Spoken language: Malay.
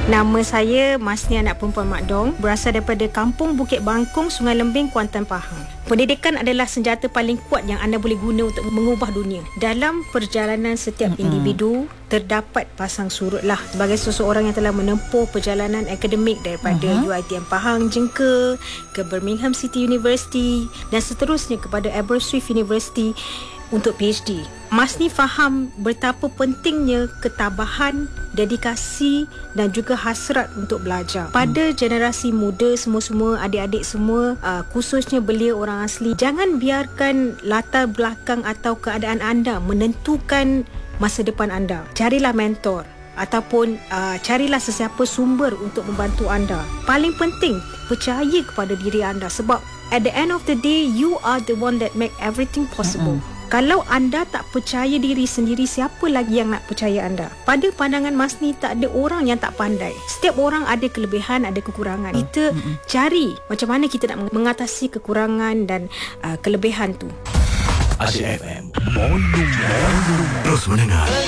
Nama saya Masni Anak Perempuan Mak Dong, berasal daripada Kampung Bukit Bangkung, Sungai Lembing, Kuantan, Pahang. Pendidikan adalah senjata paling kuat yang anda boleh guna untuk mengubah dunia. Dalam perjalanan setiap individu, terdapat pasang surut lah. Sebagai seseorang yang telah menempuh perjalanan akademik daripada UiTM Pahang Jengka ke Birmingham City University dan seterusnya kepada Aberystwyth University untuk PhD. Masni faham betapa pentingnya ketabahan, dedikasi dan juga hasrat untuk belajar. Pada generasi muda semua adik-adik semua, khususnya belia orang asli, jangan biarkan latar belakang atau keadaan anda menentukan masa depan anda. Carilah mentor ataupun carilah sesiapa sumber untuk membantu anda. Paling penting, percaya kepada diri anda, sebab at the end of the day, you are the one that make everything possible. Kalau anda tak percaya diri sendiri, siapa lagi yang nak percaya anda? Pada pandangan Masni, tak ada orang yang tak pandai. Setiap orang ada kelebihan, ada kekurangan. Kita cari macam mana kita nak mengatasi kekurangan dan kelebihan tu. Asyik FM. Terus mendengar